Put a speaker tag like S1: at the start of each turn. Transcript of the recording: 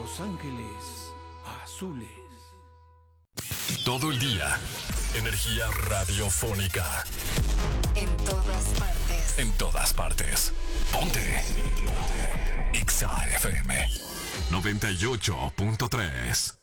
S1: Los Ángeles Azules.
S2: Todo el día, energía radiofónica.
S3: En todas partes.
S2: En todas partes. Ponte. Exa FM 98.3.